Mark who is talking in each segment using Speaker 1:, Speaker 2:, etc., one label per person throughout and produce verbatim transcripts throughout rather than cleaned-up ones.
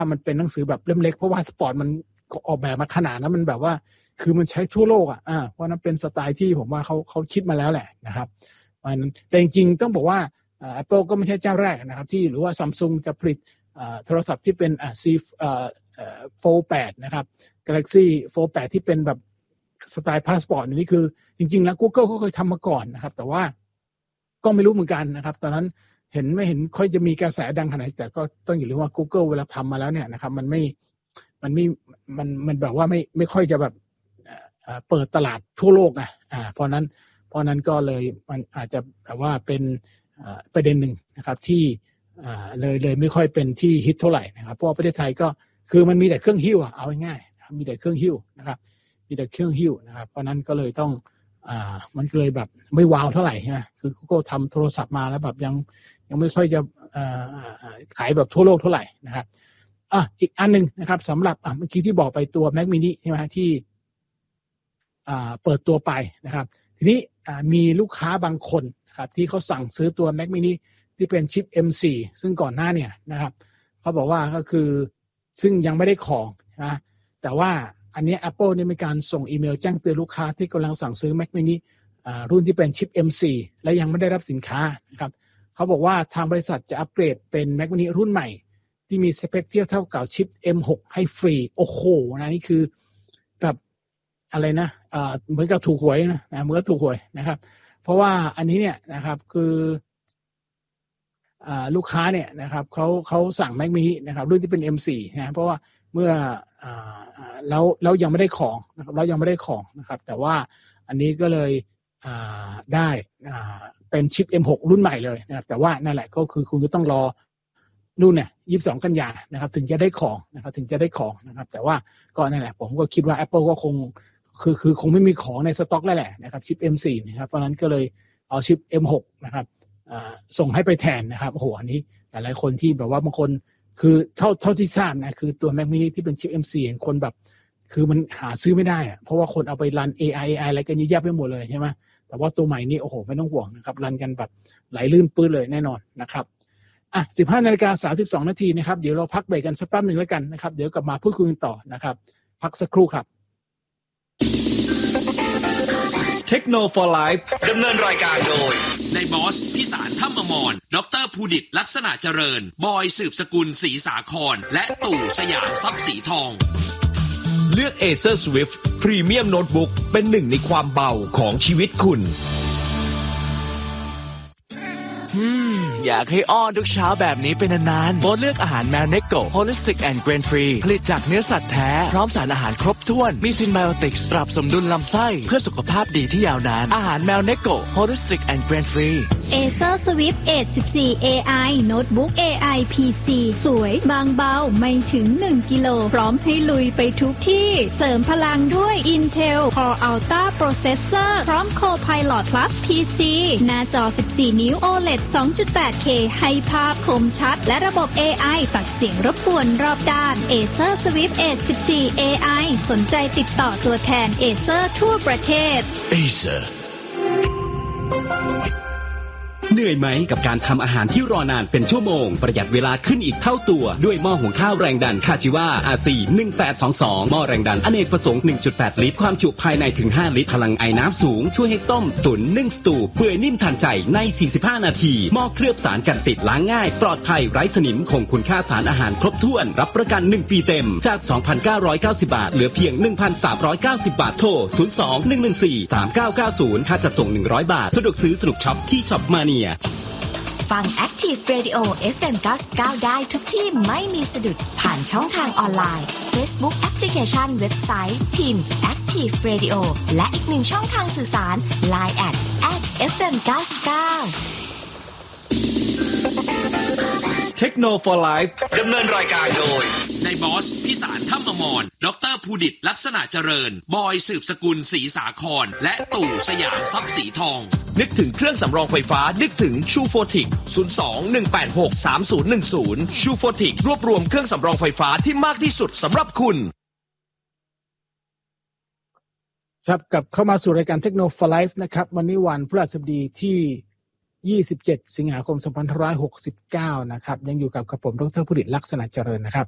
Speaker 1: มันเป็นหนังสือแบบเล่มเล็กเพราะว่าสปอร์ตมันออกแบบมาขนาดนั้นมันแบบว่าคือมันใช้ทั่วโลกอ่ะอ่าเพราะนั้นเป็นสไตล์ที่ผมว่าเขาเขาคิดมาแล้วแหละนะครับมันแต่จริงๆต้องบอกว่า Apple ก็ไม่ใช่เจ้าแรกนะครับที่หรือว่า Samsung จะผลิตโทรศัพท์ที่เป็นอ่า C เอ่อเอ่อ Fold แปดนะครับ Galaxy Fold แปดที่เป็นแบบสไตล์พาสปอร์ตนี่คือจริงๆแล้ว Google เขาเคยทำมาก่อนนะครับแต่ว่าก็ไม่รู้เหมือนกันนะครับตอนนั้นเห็นไม่เห็นค่อยจะมีกระแสดังขนาดไหนแต่ก็ต้องอย่าลืมว่า Google เวลาทำมาแล้วเนี่ยนะครับมันไม่มันไม่มันมันแบบว่าไม่ไม่ค่อยจะแบบเปิดตลาดทั่วโลกนะอ่าเพราะนั้นเพราะนั้นก็เลยมันอาจจะแบบว่าเป็นประเด็นหนึ่งนะครับที่อ่าเลยเลยไม่ค่อยเป็นที่ฮิตเท่าไหร่นะครับเพราะประเทศไทยก็คือมันมีแต่เครื่องหิ้วอ่ะเอาง่ายๆมีแต่เครื่องหิ้วนะครับมีแต่เครื่องหิ้วนะครับเพราะนั้นก็เลยต้องอ่ามันก็เลยแบบไม่ว้าวเท่าไหร่ใช่ไหมคือ Google ทำโทรศัพท์มาแล้วแบบยังยังไม่ค่อยจะอ่าขายแบบทั่วโลกเท่าไหร่นะครับอ่ะอีกอันนึงนะครับสำหรับอ่ะเมื่อกี้ที่บอกไปตัว Mac mini ใช่ไหมที่อ่าเปิดตัวไปนะครับทีนี้อ่ามีลูกค้าบางคนนะครับที่เขาสั่งซื้อตัว Mac mini ที่เป็นชิป เอ็ม โฟร์ ซึ่งก่อนหน้าเนี่ยนะครับเขาบอกว่าก็คือซึ่งยังไม่ได้ของนะแต่ว่าอันนี้ Apple เนี่ยมีการส่งอีเมลแจ้งเตือนลูกค้าที่กำลังสั่งซื้อ Mac mini อ่ารุ่นที่เป็นชิป เอ็ม โฟร์ และยังไม่ได้รับสินค้านะครับเขาบอกว่าทางบริษัทจะอัปเกรดเป็น Mac mini รุ่นใหม่ที่มีสเปคเทียบเท่ากับชิป เอ็ม หก ให้ฟรีโอ้โหนะนี่คือแบบอะไรนะอ่าเหมือนกับถูกหวยนะนะเหมือนกับถูกหวยนะครับเพราะว่าอันนี้เนี่ยนะครับคืออ่าลูกค้าเนี่ยนะครับเขาเขาสั่ง Mac mini นะครับรุ่นที่เป็น เอ็ม โฟร์ นะเพราะว่าเมื่ออ่าแล้วแล้วยังไม่ได้ของนะครับแล้วยังไม่ได้ของนะครับแต่ว่าอันนี้ก็เลยอ่าได้อ่าเป็นชิป เอ็ม หก รุ่นใหม่เลยนะครับแต่ว่านั่นแหละก็คือคุณก็ต้องรอนู่นเนี่ยยี่สิบสองกันยานะครับถึงจะได้ของนะครับถึงจะได้ของนะครับแต่ว่าก็นั่นแหละผมก็คิดว่า Apple ก็คงคือคือคงไม่มีของในสต็อกแล้วแหละนะครับชิป เอ็ม โฟร์ นะครับเพราะนั้นก็เลยเอาชิป เอ็ม หก นะครับส่งให้ไปแทนนะครับโอ้โหอันนี้หลายๆคนที่แบบว่าบางคนคือเท่าเท่าที่ทราบนะคือตัว Mac mini ที่เป็นชิป เอ็ม โฟร์ เห็นคนแบบคือมันหาซื้อไม่ได้อะเพราะว่าคนเอาไปรัน เอ ไอ เอ ไอ อะไรกันเยอะแยะไปหมดเลยใช่ไหมแต่ว่าตัวใหม่นี่โอ้โหไม่ต้องห่วงนะครับรันกันแบบไหลลื่นปื้ดเลยแน่นอนนะครับอ่ะ สิบห้านาฬิกาสามสิบสองนาทีนะครับเดี๋ยวเราพักเบรกกันสักแป๊บนึงแล้วกันนะครับเดี๋ยวกลับมาพูดคุยกันต่อนะครับพักสักครู่ครับ
Speaker 2: เทคโนโลยี for Life
Speaker 3: ดำเนินรายการโดย
Speaker 2: ในบอสพิสารถ้ำอมรดรภูดิตลักษณะเจริญบอยสืบสกุลศรีสาครและตู่สยามทรัพย์สีทองเลือก Acer Swift Premium Notebook เป็นหนึ่งในความเบาของชีวิตคุณ
Speaker 4: อืมอยากให้อ้อนทุกเช้าแบบนี้เป็นนานๆโบเลือกอาหารแมวเนโก Holistic and Grain Free ผลิตจากเนื้อสัตว์แท้พร้อมสารอาหารครบถ้วนมีซินไบโอติกส์ปรับสมดุลลำไส้เพื่อสุขภาพดีที่ยาวนานอาหารแมวเนโก Holistic and Grain Free
Speaker 5: Acer Swift เอ สิบสี่ เอ ไอ Notebook เอ ไอ พี ซี สวยบางเบาไม่ถึงหนึ่งกิโลพร้อมให้ลุยไปทุกที่เสริมพลังด้วย Intel Core Ultra Processor พร้อม Copilot Plus พี ซี หน้าจอสิบสี่นิ้ว โอ แอล อี ดี สองจุดแปดเค ให้ภาพคมชัดและระบบ เอ ไอ ตัดเสียงรบกวนรอบด้าน Acer Swift เอ สิบสี่ เอ ไอ สนใจติดต่อตัวแทน Acer ทั่วประเทศ
Speaker 6: Acer
Speaker 7: เหนื่อยไหมกับการทำอาหารที่รอนานเป็นชั่วโมงประหยัดเวลาขึ้นอีกเท่าตัวด้วยหม้อหุงข้าวแรงดันคาจิวา อาร์ ซี หนึ่งแปดสองสองหม้อแรงดันอเนกประสงค์ หนึ่งจุดแปด ลิตรความจุภายในถึงห้าลิตรพลังไอน้ำสูงช่วยให้ต้มตุ๋นนึ่งสตูเปื่อยนิ่มทันใจในสี่สิบห้านาทีหม้อเคลือบสารกันติดล้างง่ายปลอดภัยไร้สนิมคงคุณค่าสารอาหารครบถ้วนรับประกันหนึ่งปีเต็มจาก สองพันเก้าร้อยเก้าสิบ บาทเหลือเพียง หนึ่งพันสามร้อยเก้าสิบ บาทโทรศูนย์ สอง หนึ่ง หนึ่ง สี่ สาม เก้า เก้า ศูนย์ค่าจัดส่งหนึ่งร้อยบาทสะดวกซื้อสนุกช็อปที่ช็อปมาเนีย
Speaker 8: ฟัง Active Radio เอฟ เอ็ม เก้าสิบเก้า ได้ทุกที่ไม่มีสะดุดผ่านช่องทางออนไลน์ Facebook Application เว็บไซต์พิมพ์ Active Radio และอีกหนึ่งช่องทางสื่อสาร ไลน์ แอท แอท เอฟ เอ็ม เก้าสิบเก้า
Speaker 2: เทคโนโลยี for Life
Speaker 3: ดำเนินรายการโดย
Speaker 2: ในบอสพิสารถ้ำอมรดรภูดิตลักษณะเจริญบอยสืบสกุลศรีสาครและตู่สยามทรัพย์สีทองนึกถึงเครื่องสำรองไฟฟ้านึกถึงชูโฟติก ศูนย์ สอง หนึ่ง แปด หก สาม ศูนย์ หนึ่ง ศูนย์ ชูโฟติกรวบรวมเครื่องสำรองไฟฟ้าที่มากที่สุดสำหรับคุณ
Speaker 1: ครับกลับเข้ามาสู่รายการ Techno for Life นะครับวันนี้วันพฤหัสบดีที่ยี่สิบเจ็ดสิงหาคมสองพันห้าร้อยหกสิบเก้านะครับยังอยู่กับกระผมดร.ภูดิตลักษณะเจริญนะครับ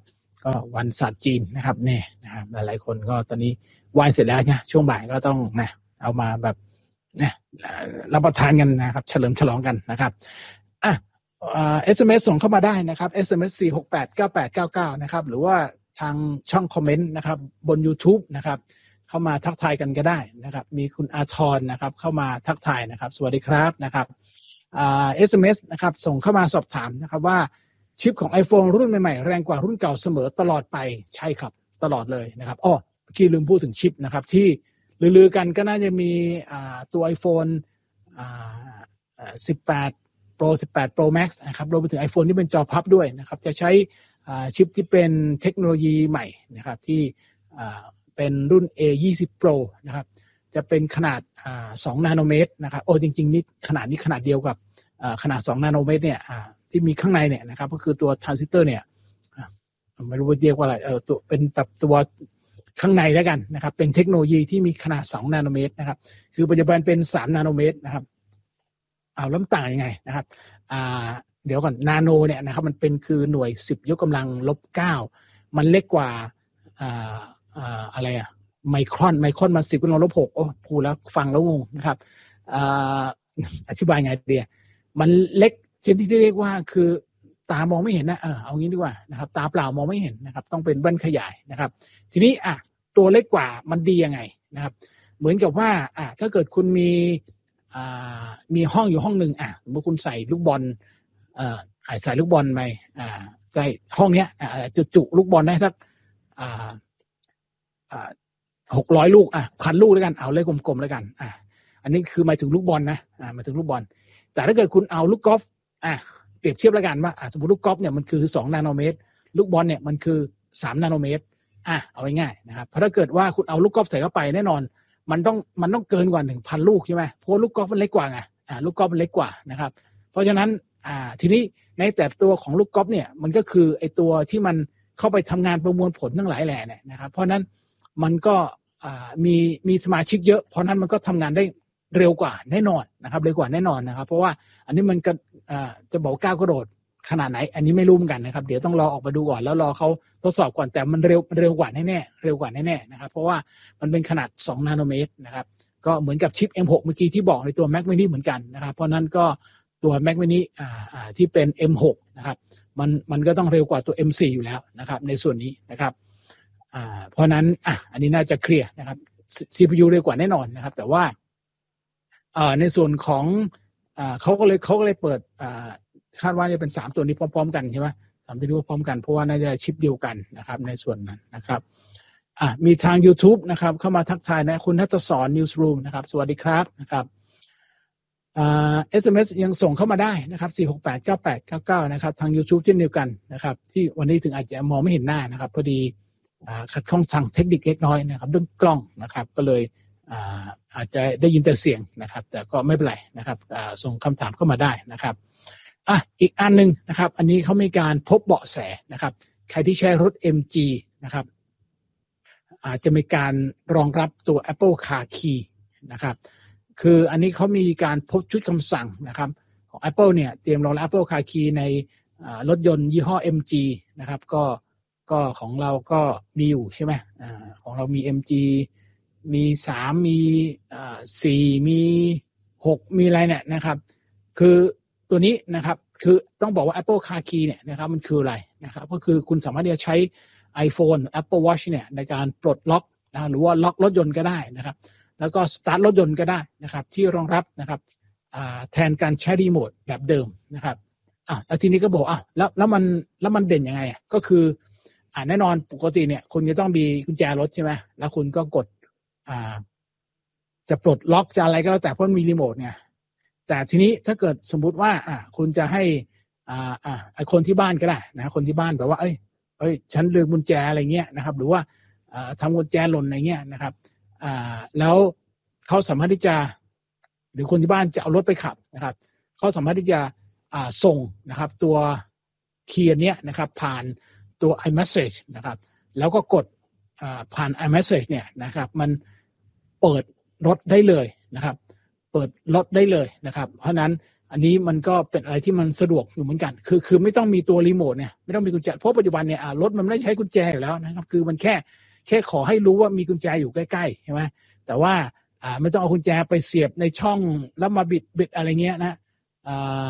Speaker 1: ก็วันศาสตร์จีนนะครับเนี่ยนะครับหลายๆคนก็ตอนนี้ไหว้เสร็จแล้วเนี่ยช่วงบ่ายก็ต้องนะเอามาแบบนะรับประทานกันนะครับเฉลิมฉลองกันนะครับอ่ะเอ่อ เอส เอ็ม เอส ส่งเข้ามาได้นะครับ เอส เอ็ม เอส สี่ หก แปด เก้า แปด เก้า เก้านะครับหรือว่าทางช่องคอมเมนต์นะครับบน YouTube นะครับเข้ามาทักทายกันก็ได้นะครับมีคุณอาทรนะครับเข้ามาทักทายนะครับสวัสดีครับนะครับอ่า เอส เอ็ม เอส นะครับส่งเข้ามาสอบถามนะครับว่าชิปของ iPhone รุ่นใหม่ๆแรงกว่ารุ่นเก่าเสมอตลอดไปใช่ครับตลอดเลยนะครับอ้อเมื่อกี้ลืมพูดถึงชิปนะครับที่ลือๆกันก็น่าจะมีอ่าตัว iPhone อ่าสิบแปด Pro สิบแปด Pro Max นะครับรวมไปถึง iPhone ที่เป็นจอพับด้วยนะครับจะใช้อ่าชิปที่เป็นเทคโนโลยีใหม่นะครับที่อ่าเป็นรุ่น เอ ยี่สิบ Pro นะครับจะเป็นขนาดอ่าสองนาโนเมตรนะครับโอ้จริงๆนี่ขนาดนี้ขนาดเดียวกับอ่าขนาดสองนาโนเมตรเนี่ยอ่าที่มีข้างในเนี่ยนะครับก็คือตัวทรานซิสเตอร์เนี่ยไม่รู้ว่าเรียกว่าอะไรเออตัวเป็นแบบตัวข้างในแล้วกันนะครับเป็นเทคโนโลยีที่มีขนาดสองนาโนเมตรนะครับคือปัจจุบันเป็นสามนาโนเมตรนะครับเอาแล้วต่างยังไงนะครับอ่าเดี๋ยวก่อนนาโนเนี่ยนะครับมันเป็นคือหน่วยสิบยกกำลังลบเก้ามันเล็กกว่าอ่าอ่าอะไรอะไมครอนไมครอนมาสิบกำลังลบหกโอ้พูดแล้วฟังแล้วงงนะครับอ่าอธิบายไงดีมันเล็กชนิดที่เรียกว่าคือตามองไม่เห็นนะเออเอางี้ดีกว่านะครับตาเปล่ามองไม่เห็นนะครับต้องเป็นแว่นขยายนะครับทีนี้อ่ะตัวเล็กกว่ามันดียังไงนะครับเหมือนกับว่าอ่ะถ้าเกิดคุณมีอ่ามีห้องอยู่ห้องหนึ่งอ่ะสมมติคุณใส่ลูกบอลเอ่อใส่ลูกบอลไปอ่าใส่ห้องเนี้ยอ่าจุจุลูกบอลได้สักอ่าอ่าหกร้อยลูกอ่ะพันลูกแล้วกันเอาเลขกลมๆแล้วกันอ่ะอันนี้คือหมายถึงลูกบอลนะอ่าหมายถึงลูกบอลแต่ถ้าเกิดคุณเอาลูกกอล์ฟอ่ะเปรียบเทียบแล้วกันว่าอ่ะสมมติลูกกอล์ฟเนี่ยมันคือสองนาโนเมตรลูกบอลเนี่ยมันคือสามนาโนเมตรอ่ะเอาง่ายๆนะครับเพราะถ้าเกิดว่าคุณเอาลูกกอล์ฟใส่เข้าไปแน่นอนมันต้องมันต้องเกินกว่า หนึ่งพัน ลูกใช่ไหมเพราะลูกกอล์ฟมันเล็กกว่าไงอ่ะลูกกอล์ฟมันเล็กกว่านะครับเพราะฉะนั้นอ่าทีนี้ในแต่ตัวของลูกกอล์ฟเนี่ยมันก็คือไอตัวที่มันเข้าไปทำงานประมวลผลทั้งหลายแหล่เนี่ยนะครับเพราะนั้นมันก็อ่ามีมีสมาชิกเยอะเพราะนั้นมันก็ทำงานได้เร็วกว่าแน่นอนนะครับเร็วกว่าแน่นอนนะครับเพราะว่าอันนี้มันก็อ่าจะบอกก้าวกระโดดขนาดไหนอันนี้ไม่รู้เหมือนกันนะครับเดี๋ยวต้องรอออกมาดูก่อนแล้วรอเขาทดสอบก่อนแต่มันเร็วเร็วกว่าแน่ๆเร็วกว่าแน่ๆนะครับเพราะว่ามันเป็นขนาดสองนาโนเมตรนะครับก็เหมือนกับชิป เอ็ม หก เมื่อกี้ที่บอกในตัว Mac mini เหมือนกันนะครับเพราะนั้นก็ตัว Mac mini อ่าอ่าที่เป็น เอ็ม หก นะครับมันมันก็ต้องเร็วกว่าตัว เอ็ม โฟร์ อยู่แล้วนะครับในส่วนนี้นะครับอ่าเพราะนั้นอ่ะอันนี้น่าจะเคลียร์นะครับ ซี พี ยู เร็วกว่าแน่นอนนะครับแต่ว่าอ่าในส่วนของอ่าเขาก็เลยเขาก็เลยเปิดอ่าคาดว่าจะเป็นสามตัวนี้พร้อมๆกันใช่ไหมสามตัวนี้พร้อมกันเพราะว่าน่าจะชิปเดียวกันนะครับในส่วนนั้นนะครับอ่ะมีทาง YouTube นะครับเข้ามาทักทายนะคุณนัทศร Newsroom นะครับสวัสดีครับนะครับอ่า เอส เอ็ม เอส ยังส่งเข้ามาได้นะครับสี่ หก แปด เก้า แปด เก้า เก้านะครับทาง YouTube เช่นเดียวกันนะครับที่วันนี้ถึงอาจจะมองไม่เห็นหน้านะครับพอดีอ่าขัดข้องทางเทคนิคเล็กน้อยนะครับเรื่องกล้องนะครับก็เลยอ่าอาจจะได้ยินแต่เสียงนะครับแต่ก็ไม่เป็นไรนะครับอ่าส่งคำถามเข้ามาได้นะครับอ่ะอีกอันนึงนะครับอันนี้เขามีการพบเบาะแสนะครับใครที่ใช้รถ เอ็ม จี นะครับอาจจะมีการรองรับตัว Apple Car Key นะครับคืออันนี้เขามีการพบชุดคำสั่งนะครับของ Apple เนี่ยเตรียมรองรับ Apple Car Key ในรถยนต์ยี่ห้อ เอ็ม จี นะครับก็ก็ของเราก็มีอยู่ใช่ไหมอ่าของเรามี เอ็ม จี มีสามมีอ่าสี่มีหกมีอะไรเนี่ยนะครับคือตัวนี้นะครับคือต้องบอกว่า Apple Car Key เนี่ยนะครับมันคืออะไรนะครับก็คือคุณสามารถที่จะใช้ iPhone Apple Watch เนี่ยในการปลดล็อกนะหรือว่าล็อกรถยนต์ก็ได้นะครับแล้วก็สตาร์ทรถยนต์ก็ได้นะครับที่รองรับนะครับแทนการใช้รีโมทแบบเดิมนะครับอ่ะแล้วทีนี้ก็บอกอ่ะแล้วแล้วมันแล้วมันเด่นยังไงอ่ะก็คืออ่าแน่นอนปกติเนี่ยคุณจะต้องมีกุญแจรถใช่ไหมแล้วคุณก็กดอ่าจะปลดล็อกจะอะไรก็แล้วแต่เพราะมีรีโมทไงแต่ทีนี้ถ้าเกิดสมมุติว่าอ่ะคุณจะให้อ่าอ่าไอคนที่บ้านก็ได้นะคนที่บ้านแบบว่าเอ้ยเอ้ยฉันลืมกุญแจอะไรเงี้ยนะครับหรือว่าอ่าทำกุญแจหล่นอะไรเงี้ยนะครับอ่าแล้วเขาสามารถที่จะหรือคนที่บ้านจะเอารถไปขับนะครับเขาสามารถที่จะอ่าส่งนะครับตัวคีย์เนี้ยนะครับผ่านตัว iMessage นะครับแล้วก็กดอ่าผ่าน iMessage เนี่ยนะครับมันเปิดรถได้เลยนะครับเปิดรถได้เลยนะครับเพราะนั้นอันนี้มันก็เป็นอะไรที่มันสะดวกอยู่เหมือนกันคือคือไม่ต้องมีตัวรีโมทเนี่ยไม่ต้องมีกุญแจเพราะปัจจุบันเนี่ยรถมันไม่ได้ใช้กุญแจอยู่แล้วนะครับคือมันแค่แค่ขอให้รู้ว่ามีกุญแจอยู่ใกล้ๆใช่ไหมแต่ว่าอ่าไม่ต้องเอากุญแจไปเสียบในช่องแล้วมาบิดบิดอะไรเงี้ยนะอ่า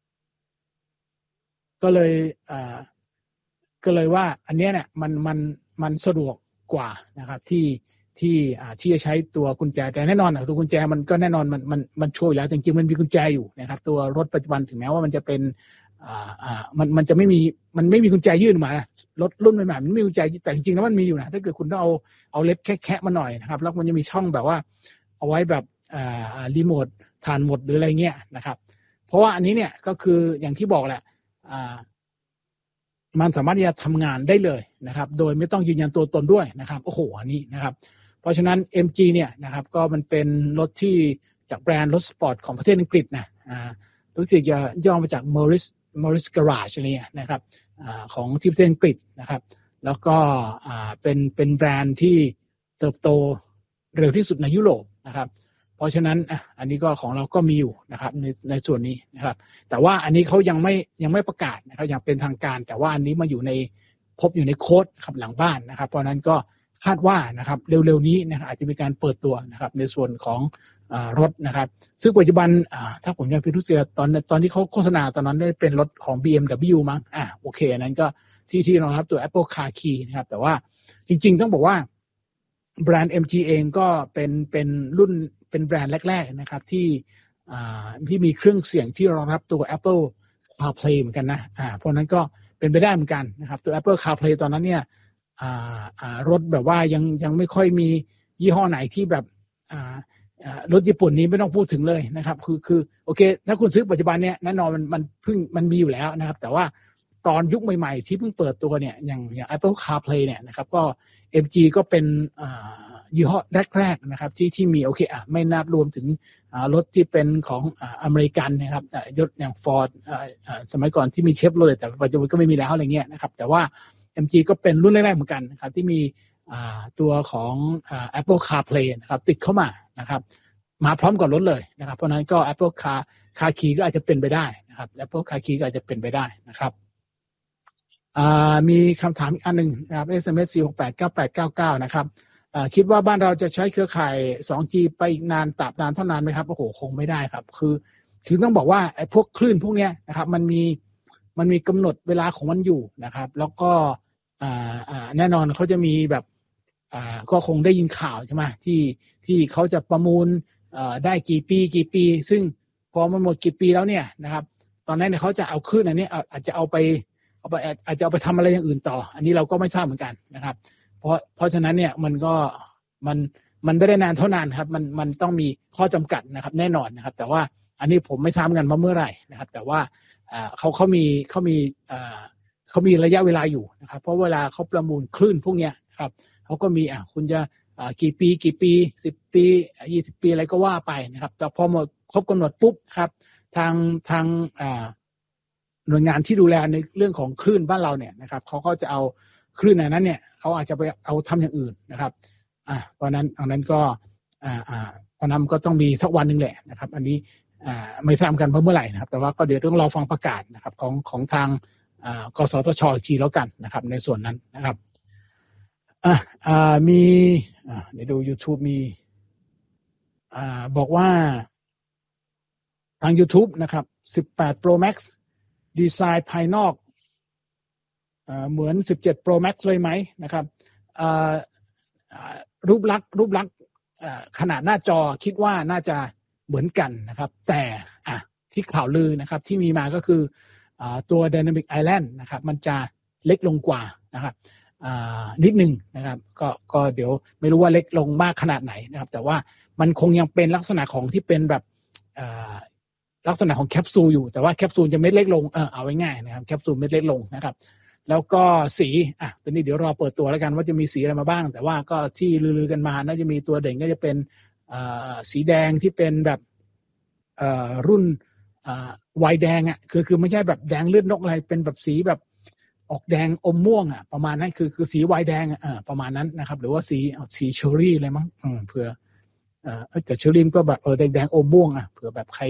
Speaker 1: ก็เลยอ่าก็เลยว่าอันเนี้ยเนี่ยมันมันมันสะดวกกว่านะครับที่ที่อ่าที่จะใช้ตัวกุญแจแต่แน่นอนนะตัวกุญแจมันก็แน่นอนมันมันมันช่วยแล้วจริงๆมันมีกุญแจอยู่นะครับตัวรถปัจจุบันถึงแม้ว่ามันจะเป็นอ่าอ่ามันมันจะไม่มีมันไม่มีกุญแจยื่นมานะรถรุ่นใหม่ๆมันไม่มีกุญแจแต่จริงๆแล้วมันมีอยู่นะถ้าเกิดคุณต้องเอาเอาเล็บแคะๆมาหน่อยนะครับแล้วมันจะมีช่องแบบว่าเอาไว้แบบอ่ารีโมททานหมดหรืออะไรเงี้ยนะครับเพราะว่าอันนี้เนี่ยก็คืออย่างที่บอกแหละอ่ามันสามารถที่จะทำงานได้เลยนะครับโดยไม่ต้องยืนยันตัวตนด้วยนะครับโอ้โหอันนี้นะครับเพราะฉะนั้น เอ็ม จี เนี่ยนะครับก็มันเป็นรถที่จากแบรนด์รถสปอร์ตของประเทศอังกฤษนะอ่ารู้สึกจะย่อมาจาก Morris Morris Garage อะไรเนี่ยนะครับอ่าของที่ประเทศอังกฤษนะครับแล้วก็อ่าเป็นเป็นแบรนด์ที่เติบโตเร็วที่สุดในยุโรปนะครับเพราะฉะนั้นอ่ะอันนี้ก็ของเราก็มีอยู่นะครับในในส่วนนี้นะครับแต่ว่าอันนี้เขายังไม่ยังไม่ประกาศนะครับอย่างเป็นทางการแต่ว่าอันนี้มาอยู่ในพบอยู่ในโค้ดครับหลังบ้านนะครับเพราะนั้นก็คาดว่านะครับเร็วๆนี้นะครับอาจจะมีการเปิดตัวนะครับในส่วนของอ่ารถนะครับซึ่งปัจจุบันอ่าถ้าผมยังเป็นรู้สึกตอนตอนที่เขาโฆษณาตอนนั้นได้เป็นรถของ บี เอ็ม ดับเบิลยู มั้งอ่าโอเคอันนั้นก็ที่ที่รองรับตัว Apple Car Key นะครับแต่ว่าจริงๆต้องบอกว่าแบรนด์ เอ็ม จี เองก็เป็นเป็นรุ่นเป็นแบรนด์แรกๆนะครับที่อ่าที่มีเครื่องเสียงที่รองรับตัว Apple CarPlay เหมือนกันนะอ่าเพราะนั้นก็เป็นไปได้เหมือนกันนะครับตัว Apple CarPlay ตอนนั้นเนี่ยอ่าอ่ารถแบบว่ายังยังไม่ค่อยมียี่ห้อไหนที่แบบอ่าอ่ารถญี่ปุ่นนี้ไม่ต้องพูดถึงเลยนะครับคือคือโอเคถ้าคุณซื้อปัจจุบันเนี่ยแน่นอนมันมันเพิ่งมันมีอยู่แล้วนะครับแต่ว่าตอนยุคใหม่ๆที่เพิ่งเปิดตัวเนี่ยอย่างอย่าง Apple CarPlay เนี่ยนะครับก็ เอ็ม จี ก็เป็นอ่ายี่ห้อแรกๆนะครับที่ที่มีโอเคอ่ะไม่นับรวมถึงอ่ารถที่เป็นของอ่าอเมริกันนะครับยศอย่าง Ford อ่าอ่าสมัยก่อนที่มีเชฟโรเลตแต่ปัจจุบันก็ไม่มีแล้วอะไรเงี้ยนะครับแต่ว่า เอ็ม จี ก็เป็นรุ่นแรกๆเหมือนกันนะครับที่มีอ่าตัวของอ่า Apple CarPlay นะครับติดเข้ามานะครับมาพร้อมกับรถเลยนะครับเพราะนั้นก็ Apple Car Car Key ก็อาจจะเป็นไปได้นะครับ Apple Car Key ก็อาจจะเป็นไปได้นะครับอ่ามีคำถามอีกอันหนึ่งนะครับ เอส เอ็ม เอส สี่ หก แปด เก้า แปด เก้า เก้านะครับอ่าคิดว่าบ้านเราจะใช้เครือข่าย สองจี ไปอีกนานตราบนานเท่านานไหมครับโอ้โหคงไม่ได้ครับคือคือต้องบอกว่าไอ้พวกคลื่นพวกเนี้ยนะครับมันมีมันมีกำหนดเวลาของมันอยู่นะครับแล้วก็อ่าอ่าแน่นอนเขาจะมีแบบอ่าก็คงได้ยินข่าวใช่ไหมที่ที่เขาจะประมูลอ่าได้กี่ปีกี่ปีซึ่งพอมันหมดกี่ปีแล้วเนี่ยนะครับตอนนั้นเนี่ยเขาจะเอาคลื่นอันนี้อาจจะเอาไปเอาไปอาจจะเอาไปทำอะไรอย่างอื่นต่ออันนี้เราก็ไม่ทราบเหมือนกันนะครับเพราะเพราะฉะนั้นเนี่ยมันก็มันมันไม่ได้นานเท่านานครับมันมันต้องมีข้อจำกัดนะครับแน่นอนนะครับแต่ว่าอันนี้ผมไม่ทราบกันว่าเมื่อไหร่นะครับแต่ว่าอ่าเขาเขามีเขามีอ่าเขามีระยะเวลาอยู่นะครับเพราะเวลาเขาประมูลคลื่นพวกเนี้ยครับเขาก็มีอ่ะคุณจะอ่ากี่ปีกี่ปีสิบปียี่สิบปีอะไรก็ว่าไปนะครับแต่พอหมดครบกำหนดปุ๊บครับทางทางอ่าหน่วยงานที่ดูแลในเรื่องของคลื่นบ้านเราเนี่ยนะครับเขาก็จะเอาคลื่นนั้นเนี่ยเขาอาจจะไปเอาทำอย่างอื่นนะครับอ่าเพราะนั้นอันนั้นก็อ่าอ่าเพราะนั้นก็ต้องมีสักวันหนึ่งแหละนะครับอันนี้อ่าไม่ทราบกันเพราะเมื่อไหร่นะครับแต่ว่าก็เดี๋ยวต้องรอฟังประกาศนะครับของของทางอ่ากสทช.อีกทีแล้วกันนะครับในส่วนนั้นนะครับอ่าอ่ามีอ่าเดี๋ยวดู YouTube มีอ่าบอกว่าทาง YouTube นะครับสิบแปด Pro Max ดีไซน์ภายนอกอ่าเหมือนสิบเจ็ด Pro Max เลยไหมนะครับอ่ารูปลักษณ์รูปลักษณ์ขนาดหน้าจอคิดว่าน่าจะเหมือนกันนะครับแต่อ่ะที่ข่าวลือนะครับที่มีมาก็คืออ่าตัว Dynamic Island นะครับมันจะเล็กลงกว่านะครับอ่านิดนึงนะครับก็ก็เดี๋ยวไม่รู้ว่าเล็กลงมากขนาดไหนนะครับแต่ว่ามันคงยังเป็นลักษณะของที่เป็นแบบอ่าลักษณะของแคปซูลอยู่แต่ว่าแคปซูลจะเม็ดเล็กลงเออเอาไว้ง่ายนะครับแคปซูลเม็ดเล็กลงนะครับแล้วก็สีอ่ะตัวนี้เดี๋ยวรอเปิดตัวแล้วกันว่าจะมีสีอะไรมาบ้างแต่ว่าก็ที่ลือๆกันมาน่าจะมีตัวเด่นก็จะเป็นอ่าสีแดงที่เป็นแบบเอ่อรุ่นอ่าไวน์แดงอ่ะคือคือไม่ใช่แบบแดงเลือดนกอะไรเป็นแบบสีแบบออกแดงอมม่วงอ่ะประมาณนั้นคือคือสีไวน์แดงอ่ะประมาณนั้นนะครับหรือว่าสีสีเชอร์รี่อะไรมั้งเออเผื่อเออแต่เชอร์รี่ก็แบบเออแดงแดงอมม่วงอ่ะเผื่อแบบใคร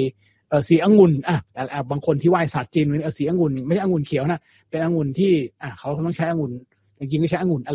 Speaker 1: เออสีองุ่นอ่ะแต่บางคนที่ไหว้ศาสตร์จีนเออสีองุ่นไม่ใช่องุ่นเขียวนะเป็นองุ่นที่อ่ะเขาต้องใช้องุ่นจริงๆก็ใช้องุ่น